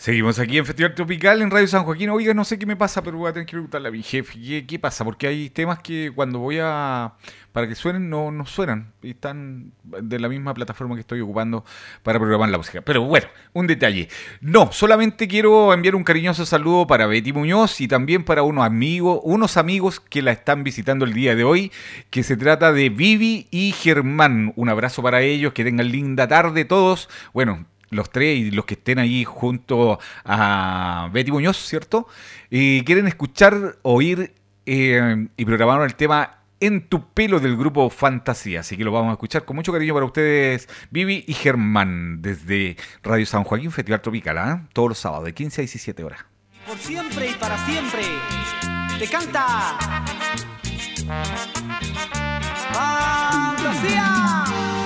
Seguimos aquí en Festival Tropical en Radio San Joaquín. Oiga, no sé qué me pasa, pero voy a tener que preguntarle a mi jefe qué pasa, porque hay temas que cuando voy a para que suenen no suenan y están de la misma plataforma que estoy ocupando para programar la música. Pero bueno, un detalle. No, solamente quiero enviar un cariñoso saludo para Betty Muñoz y también para unos amigos que la están visitando el día de hoy, que se trata de Vivi y Germán. Un abrazo para ellos, que tengan linda tarde todos. Bueno, los tres y los que estén ahí junto a Betty Muñoz, ¿cierto? Y quieren escuchar, oír y programaron el tema En tu pelo del grupo Fantasía. Así que lo vamos a escuchar con mucho cariño para ustedes, Vivi y Germán, desde Radio San Joaquín, Festival Tropical, ¿eh? Todos los sábados, de 15 a 17 horas. Por siempre y para siempre, te canta Fantasía.